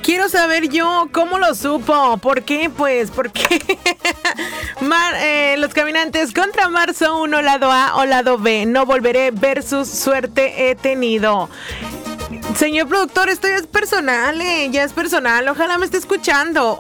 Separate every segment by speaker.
Speaker 1: Quiero saber yo cómo lo supo. ¿Por qué? Pues, porque los caminantes contra marzo 1, lado A o lado B. No volveré versus suerte he tenido. Señor productor, esto ya es personal, ya es personal. Ojalá me esté escuchando.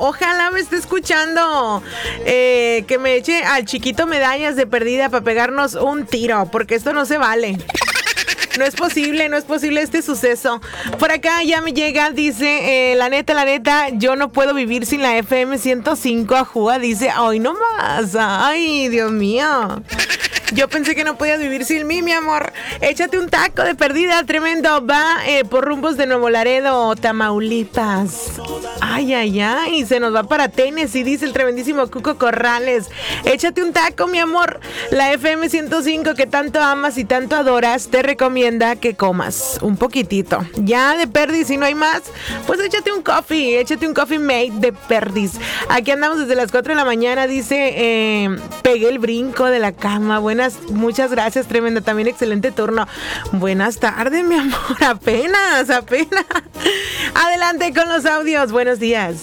Speaker 1: Que me eche al chiquito medallas de perdida para pegarnos un tiro, porque esto no se vale. No es posible este suceso. Por acá ya me llega, dice, la neta, yo no puedo vivir sin la FM 105 Ajúa, dice, ay, no más, ay, Dios mío. Yo pensé que no podías vivir sin mí, mi amor. Échate un taco de perdida, tremendo. Va por rumbos de Nuevo Laredo, Tamaulipas. Ay, se nos va para Tennessee, dice el tremendísimo Cuco Corrales. Échate un taco, mi amor. La FM 105 que tanto amas y tanto adoras te recomienda que comas un poquitito. Ya de perdis, si no hay más, pues échate un coffee mate de perdis. Aquí andamos desde las 4 de la mañana, dice, pegué el brinco de la cama. Muchas gracias, tremenda, también excelente turno. Buenas tardes, mi amor, apenas. Adelante con los audios, buenos días.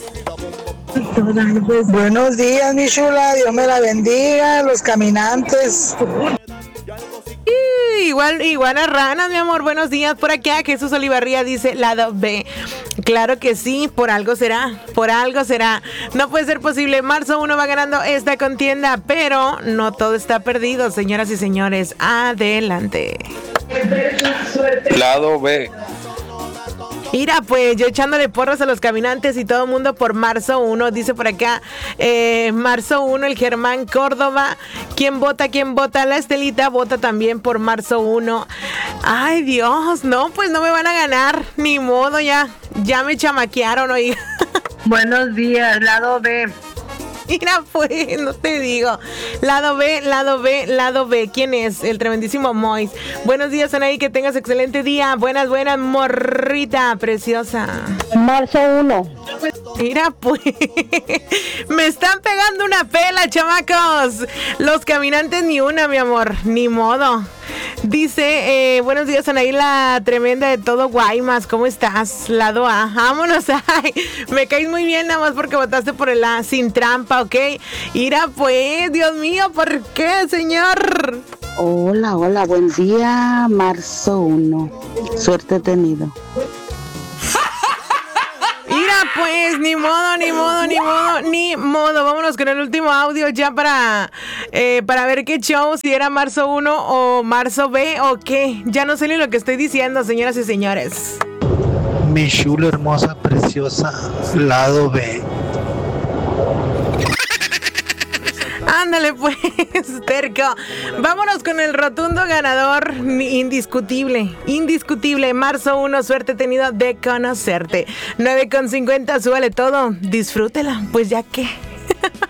Speaker 2: Buenos días, mi chula, Dios me la bendiga, los caminantes.
Speaker 1: Igual a ranas, mi amor, buenos días. Por aquí a Jesús Olivarría dice lado B. Claro que sí, por algo será. No puede ser posible. Marzo 1 va ganando esta contienda, pero no todo está perdido, señoras y señores. Adelante.
Speaker 3: Lado B.
Speaker 1: Mira, pues yo echándole porras a los caminantes y todo el mundo por marzo 1, dice por acá, marzo 1, el Germán Córdoba. ¿Quién vota? La Estelita vota también por marzo 1. Ay, Dios, no, pues no me van a ganar, ni modo, ya me chamaquearon, oiga.
Speaker 4: Buenos días, lado B.
Speaker 1: Mira, pues, no te digo. Lado B. ¿Quién es? El tremendísimo Mois. Buenos días, Anaí, que tengas excelente día. Buenas, morrita preciosa.
Speaker 4: Marzo 1.
Speaker 1: Mira, pues, me están pegando una pela, chamacos. Los caminantes ni una, mi amor, ni modo. Dice, buenos días, Anaí, la tremenda de todo Guaymas, ¿cómo estás? Lado A, vámonos, ay, me caes muy bien nada más porque votaste por el A, sin trampa, ¿ok? Mira, pues, Dios mío, ¿por qué, señor?
Speaker 5: Hola, buen día, marzo 1, suerte tenido.
Speaker 1: Mira, pues, ni modo. Vámonos con el último audio ya para ver qué show, si era marzo 1 o marzo B o qué. Ya no sé ni lo que estoy diciendo, señoras y señores.
Speaker 6: Mi chula hermosa, preciosa, lado B.
Speaker 1: Ándale pues, terco. Vámonos con el rotundo ganador, indiscutible. Marzo 1, suerte tenido de conocerte. 9:50, súbale todo. Disfrútela, pues ya que.